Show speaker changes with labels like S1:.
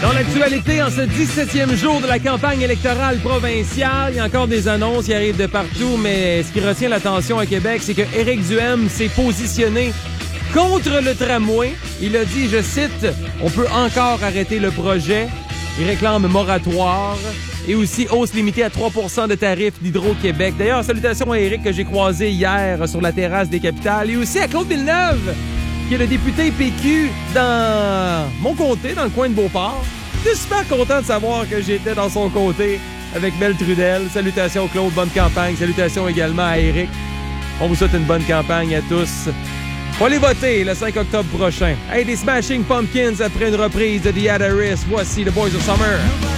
S1: Dans l'actualité, en ce 17e jour de la campagne électorale provinciale, il y a encore des annonces qui arrivent de partout, mais ce qui retient l'attention à Québec, c'est que Éric Duhaime s'est positionné contre le tramway. Il a dit, je cite, « On peut encore arrêter le projet ». Il réclame moratoire et aussi hausse limitée à 3 % de tarifs d'Hydro-Québec. D'ailleurs, salutations à Éric que j'ai croisé hier sur la terrasse des Capitales et aussi à Claude Villeneuve, qui est le député PQ dans mon comté, dans le coin de Beauport. J'étais super content de savoir que j'étais dans son comté avec Mel Trudel. Salutations Claude, bonne campagne. Salutations également à Éric. On vous souhaite une bonne campagne à tous. Faut aller voter le 5 octobre prochain. Hey, des Smashing Pumpkins après une reprise de The Adaris. Voici The Boys of Summer.